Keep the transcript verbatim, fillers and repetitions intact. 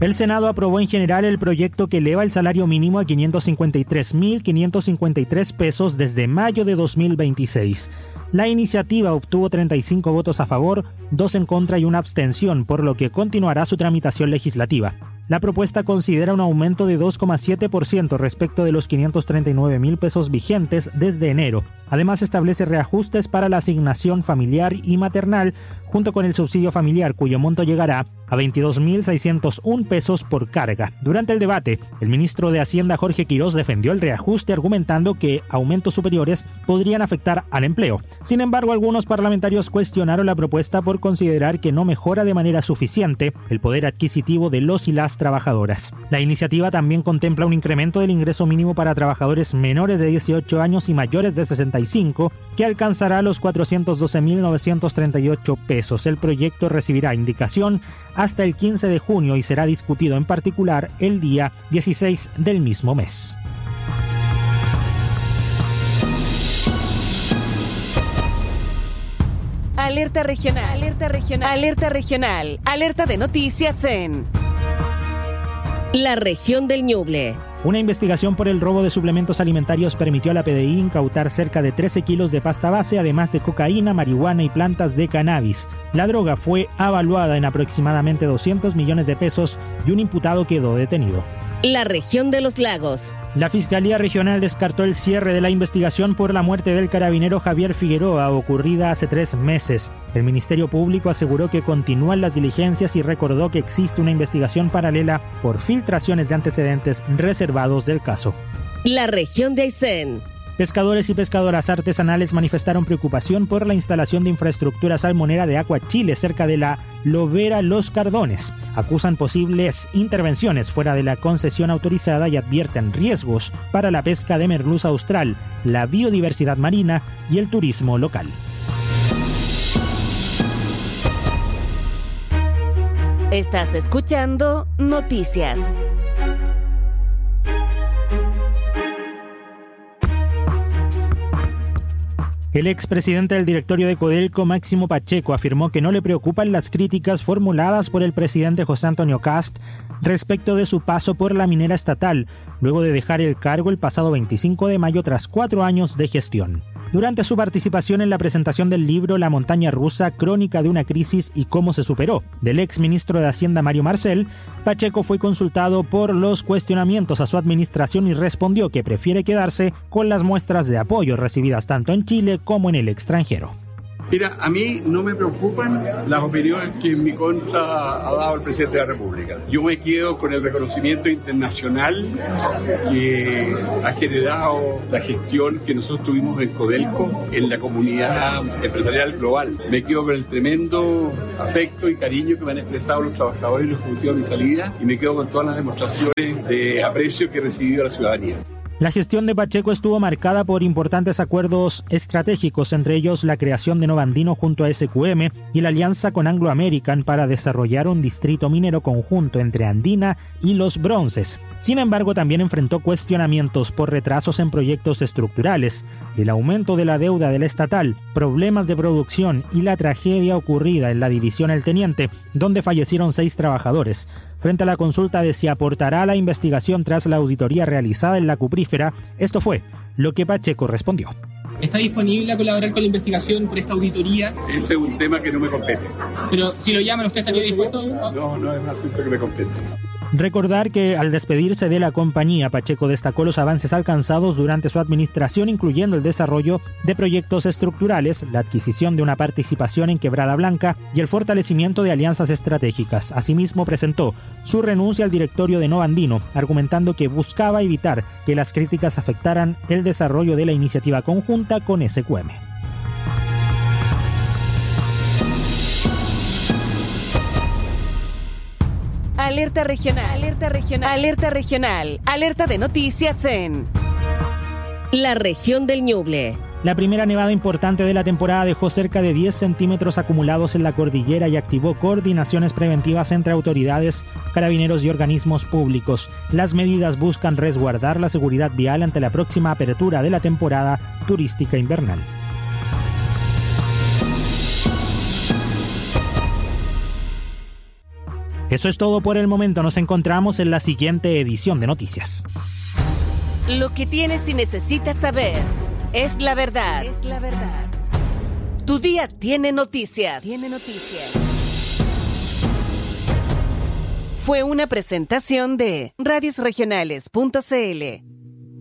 El Senado aprobó en general el proyecto que eleva el salario mínimo a quinientos cincuenta y tres mil quinientos cincuenta y tres pesos desde mayo de dos mil veintiséis. La iniciativa obtuvo treinta y cinco votos a favor, dos en contra y una abstención, por lo que continuará su tramitación legislativa. La propuesta considera un aumento de dos coma siete por ciento respecto de los quinientos treinta y nueve mil pesos vigentes desde enero. Además, establece reajustes para la asignación familiar y maternal, junto con el subsidio familiar, cuyo monto llegará a veintidós mil seiscientos uno pesos por carga. Durante el debate, el ministro de Hacienda, Jorge Quirós, defendió el reajuste, argumentando que aumentos superiores podrían afectar al empleo. Sin embargo, algunos parlamentarios cuestionaron la propuesta por considerar que no mejora de manera suficiente el poder adquisitivo de los y las trabajadoras. La iniciativa también contempla un incremento del ingreso mínimo para trabajadores menores de dieciocho años y mayores de sesenta y cinco, que alcanzará los cuatrocientos doce mil novecientos treinta y ocho pesos. El proyecto recibirá indicación hasta el quince de junio y será discutido en particular el día dieciséis del mismo mes. Alerta regional, alerta regional, alerta regional, alerta de noticias en la región del Ñuble. Una investigación por el robo de suplementos alimentarios permitió a la P D I incautar cerca de trece kilos de pasta base, además de cocaína, marihuana y plantas de cannabis. La droga fue avaluada en aproximadamente doscientos millones de pesos y un imputado quedó detenido. La región de los lagos. La Fiscalía Regional descartó el cierre de la investigación por la muerte del carabinero Javier Figueroa, ocurrida hace tres meses. El Ministerio Público aseguró que continúan las diligencias y recordó que existe una investigación paralela por filtraciones de antecedentes reservados del caso. La región de Aysén. Pescadores y pescadoras artesanales manifestaron preocupación por la instalación de infraestructura salmonera de Aqua Chile cerca de la Lobera Los Cardones. Acusan posibles intervenciones fuera de la concesión autorizada y advierten riesgos para la pesca de merluza austral, la biodiversidad marina y el turismo local. Estás escuchando Noticias. El expresidente del directorio de Codelco, Máximo Pacheco, afirmó que no le preocupan las críticas formuladas por el presidente José Antonio Kast respecto de su paso por la minera estatal, luego de dejar el cargo el pasado veinticinco de mayo tras cuatro años de gestión. Durante su participación en la presentación del libro La montaña rusa, crónica de una crisis y cómo se superó, del exministro de Hacienda Mario Marcel, Pacheco fue consultado por los cuestionamientos a su administración y respondió que prefiere quedarse con las muestras de apoyo recibidas tanto en Chile como en el extranjero. Mira, a mí no me preocupan las opiniones que en mi contra ha dado el presidente de la República. Yo me quedo con el reconocimiento internacional que ha generado la gestión que nosotros tuvimos en Codelco, en la comunidad empresarial global. Me quedo con el tremendo afecto y cariño que me han expresado los trabajadores y los ejecutivos a mi salida, y me quedo con todas las demostraciones de aprecio que he recibido de la ciudadanía. La gestión de Pacheco estuvo marcada por importantes acuerdos estratégicos, entre ellos la creación de Novandino junto a S Q M y la alianza con Anglo American para desarrollar un distrito minero conjunto entre Andina y Los Bronces. Sin embargo, también enfrentó cuestionamientos por retrasos en proyectos estructurales, el aumento de la deuda del estatal, problemas de producción y la tragedia ocurrida en la división El Teniente, donde fallecieron seis trabajadores. Frente a la consulta de si aportará a la investigación tras la auditoría realizada en la cuprífera, esto fue lo que Pacheco respondió. ¿Está disponible a colaborar con la investigación por esta auditoría? Ese es un tema que no me compete. Pero si lo llaman, ¿usted estaría dispuesto? No, no es un asunto que me compete. Recordar que al despedirse de la compañía, Pacheco destacó los avances alcanzados durante su administración, incluyendo el desarrollo de proyectos estructurales, la adquisición de una participación en Quebrada Blanca y el fortalecimiento de alianzas estratégicas. Asimismo, presentó su renuncia al directorio de Novandino, argumentando que buscaba evitar que las críticas afectaran el desarrollo de la iniciativa conjunta con S Q M. Alerta regional, alerta regional, alerta regional, alerta de noticias en la región del Ñuble. La primera nevada importante de la temporada dejó cerca de diez centímetros acumulados en la cordillera y activó coordinaciones preventivas entre autoridades, carabineros y organismos públicos. Las medidas buscan resguardar la seguridad vial ante la próxima apertura de la temporada turística invernal. Eso es todo por el momento. Nos encontramos en la siguiente edición de Noticias. Lo que tienes y necesitas saber es la verdad. Es la verdad. Tu día tiene noticias. Tiene noticias. Fue una presentación de radios regionales punto c l.